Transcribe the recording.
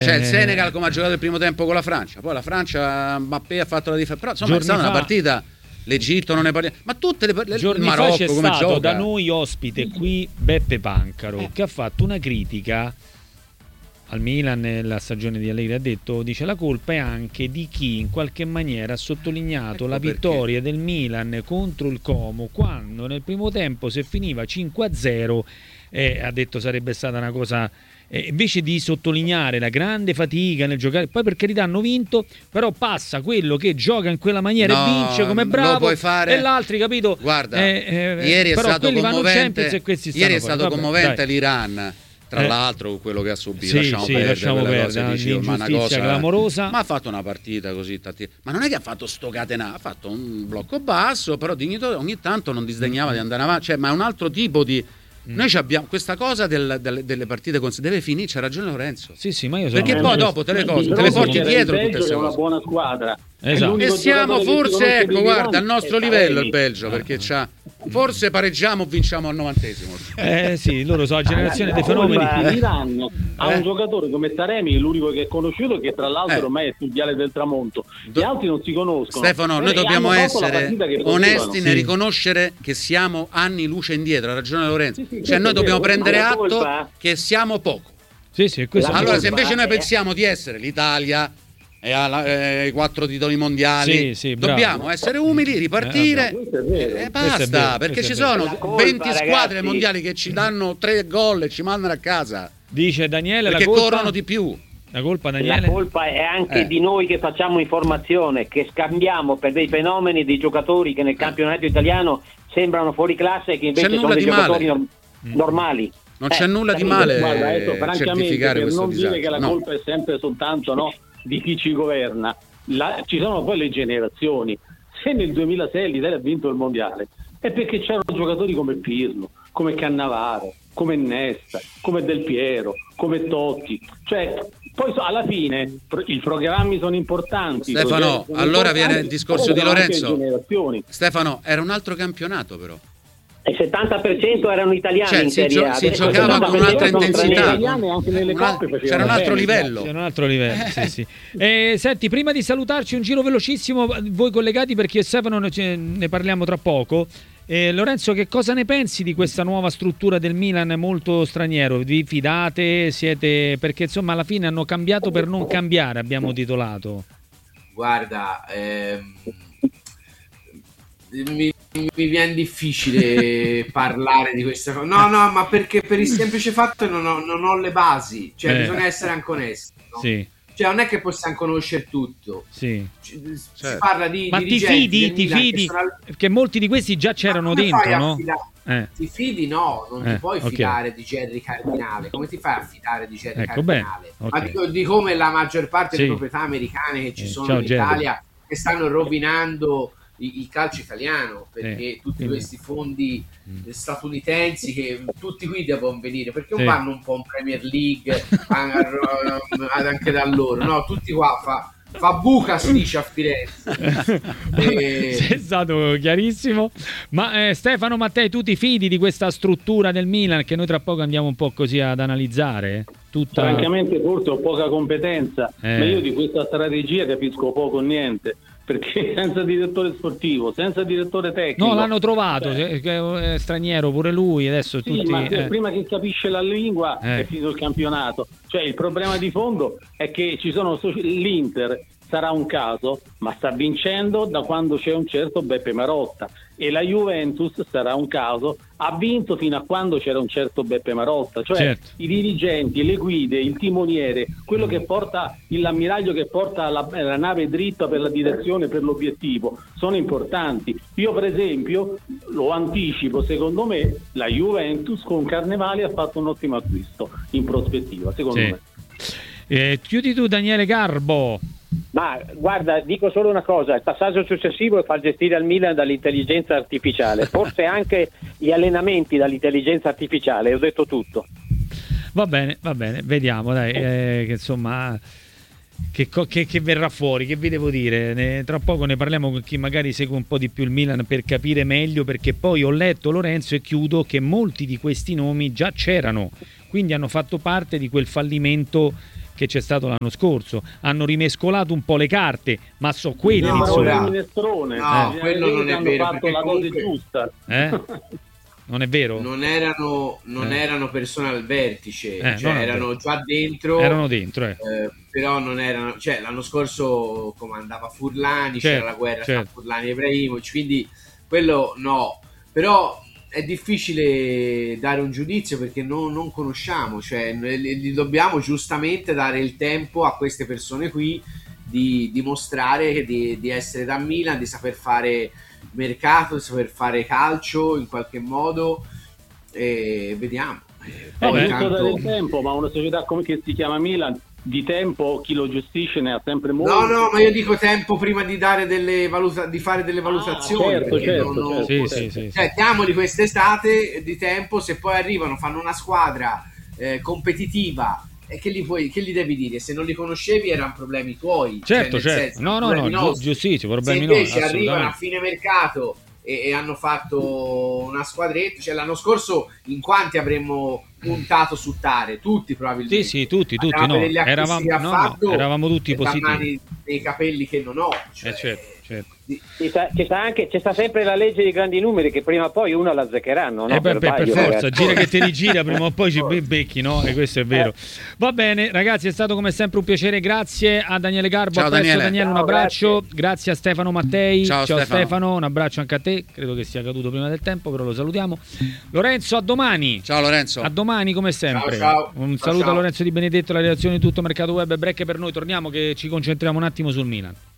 Cioè il Senegal come ha giocato il primo tempo con la Francia, poi la Francia Mbappé ha fatto la differenza, però insomma è stata una partita, l'Egitto non ne parliamo, ma tutte le giorni il Marocco fa c'è come stato gioca. Da noi ospite qui Beppe Pancaro che ha fatto una critica al Milan nella stagione di Allegri, dice la colpa è anche di chi in qualche maniera ha sottolineato la vittoria del Milan contro il Como, quando nel primo tempo se finiva 5-0 ha detto sarebbe stata una cosa, invece di sottolineare la grande fatica nel giocare, poi per carità hanno vinto, però passa quello che gioca in quella maniera e vince come bravo, puoi fare. E l'altri, capito? Guarda, ieri è stato commovente, commovente l'Iran. Tra l'altro quello che ha subito, lasciamo perdere, un'ingiustizia clamorosa. Ma ha fatto una partita così, ma non è che ha fatto sto catenato, ha fatto un blocco basso, però dignitoso, ogni tanto non disdegnava di andare avanti, cioè, ma è un altro tipo di... Noi abbiamo questa cosa delle partite deve finire, c'ha ragione Lorenzo. Sì, ma io sono perché poi dopo te le porti dietro tutte queste cose. È una buona squadra. Esatto. E siamo forse, ecco, guarda, al nostro livello il Belgio, perché forse pareggiamo o vinciamo al 90°. Sì, loro sono la generazione dei fenomeni. L'Iran ha un giocatore come Taremi, l'unico che è conosciuto, che tra l'altro ormai è sul viale del tramonto. Gli altri non si conoscono. Stefano, noi dobbiamo essere onesti nel riconoscere che siamo anni luce indietro, ha ragione Lorenzo. Cioè noi dobbiamo prendere atto che siamo poco. Allora se invece noi pensiamo di essere l'Italia e ai 4 titoli mondiali, dobbiamo essere umili, ripartire e basta, perché ci sono 20 squadre mondiali che ci danno 3 gol e ci mandano a casa, dice Daniele, perché corrono di più. La colpa, Daniele? La colpa è anche di noi che facciamo informazione, che scambiamo per dei fenomeni dei giocatori che nel campionato italiano sembrano fuori classe e che invece sono dei giocatori normali. Non c'è nulla di male. Guarda, certificare per non dire che la colpa è sempre soltanto di chi ci governa. Ci sono poi le generazioni. Se nel 2006 l'Italia ha vinto il mondiale è perché c'erano giocatori come Pirlo, come Cannavaro, come Nesta, come Del Piero, come Totti, cioè poi alla fine i programmi sono importanti. Stefano, allora viene il discorso di Lorenzo. Stefano, era un altro campionato però. Il 70% erano italiani, cioè, si giocava con un'altra intensità, c'era un altro livello. C'era un altro livello, sì. Senti, prima di salutarci un giro velocissimo, voi collegati, perché Stefano ne parliamo tra poco. Lorenzo, che cosa ne pensi di questa nuova struttura del Milan molto straniero? Vi fidate? Siete, perché insomma alla fine hanno cambiato per non cambiare, abbiamo titolato. Guarda, mi viene difficile parlare di questa cosa. No, ma perché per il semplice fatto non ho le basi, cioè bisogna essere anche onesti, no? Sì. Cioè non è che possiamo conoscere tutto. Sì. Si parla di ma ti fidi? Perché molti di questi già c'erano dentro, no? Ti fidi? No, non ti puoi fidare di Gerry Cardinale. Come ti fai a fidare di Gerry Cardinale? Okay. Ma di come la maggior parte delle proprietà americane che ci sono in Italia che stanno rovinando il calcio italiano, perché tutti questi fondi statunitensi che tutti qui devono venire, perché non vanno un po' in Premier League anche da loro, no? Tutti qua fa buca, si dice a Firenze. È stato chiarissimo. Ma Stefano Mattei, tu ti fidi di questa struttura del Milan, che noi tra poco andiamo un po' così ad analizzare? Francamente forse ho poca competenza, ma io di questa strategia capisco poco o niente, perché senza direttore sportivo, senza direttore tecnico. No, l'hanno trovato, è straniero pure lui, adesso tutti. Ma prima che capisce la lingua è finito il campionato. Cioè il problema di fondo è che ci sono l'Inter sarà un caso, ma sta vincendo da quando c'è un certo Beppe Marotta, e la Juventus sarà un caso, ha vinto fino a quando c'era un certo Beppe Marotta, cioè i dirigenti, le guide, il timoniere, quello che porta l'ammiraglio che porta la nave dritta per la direzione, per l'obiettivo, sono importanti. Io per esempio lo anticipo, secondo me la Juventus con Carnevali ha fatto un ottimo acquisto in prospettiva, secondo me. Chiudi tu, Daniele Garbo. Ma guarda, dico solo una cosa: il passaggio successivo è far gestire al Milan dall'intelligenza artificiale, forse anche gli allenamenti dall'intelligenza artificiale, ho detto tutto. Va bene, vediamo dai, che insomma che verrà fuori, che vi devo dire, tra poco ne parliamo con chi magari segue un po' di più il Milan per capire meglio, perché poi ho letto, Lorenzo, e chiudo, che molti di questi nomi già c'erano, quindi hanno fatto parte di quel fallimento che c'è stato l'anno scorso. Hanno rimescolato un po' le carte, ma so quelli insomma. No, quello non è vero, fatto la cosa giusta. Non è vero? Non erano persone al vertice, erano già dentro. Erano dentro, però non erano, cioè l'anno scorso comandava Furlani, c'era la guerra tra Furlani e Ibrahimovic, quindi quello no. Però è difficile dare un giudizio perché non conosciamo, cioè gli dobbiamo giustamente dare il tempo a queste persone qui di dimostrare di essere da Milan, di saper fare mercato, di saper fare calcio in qualche modo, e vediamo. Poi dare il tempo, ma una società come che si chiama Milan, di tempo chi lo gestisce ne ha sempre molto. No, ma io dico tempo prima di dare di fare delle valutazioni. Certo. Cioè, diamoli quest'estate di tempo, se poi arrivano, fanno una squadra competitiva, e che gli devi dire? Se non li conoscevi erano problemi tuoi. Certo. Senso, No, giustissimo, problemi se invece arrivano a fine mercato e hanno fatto una squadretta, cioè l'anno scorso in quanti avremmo puntato su Tare? Tutti probabilmente. Sì, tutti no. Eravamo tutti positivi. Dei capelli che non ho, cioè, certo. Ci sta sempre la legge dei grandi numeri, che prima o poi uno la azzeccheranno, no? Per forza, gira che te rigira, prima o poi ci becchi, no? E questo è vero. Va bene, ragazzi, è stato come sempre un piacere. Grazie a Daniele Garbo. Ciao Daniele, un abbraccio. Grazie a Stefano Mattei. Ciao Stefano, un abbraccio anche a te. Credo che sia caduto prima del tempo, però lo salutiamo. Lorenzo, a domani. Ciao Lorenzo. A domani come sempre. Ciao. Un saluto a Lorenzo Di Benedetto, la redazione di Tutto Mercato Web. Break per noi, torniamo che ci concentriamo un attimo sul Milan.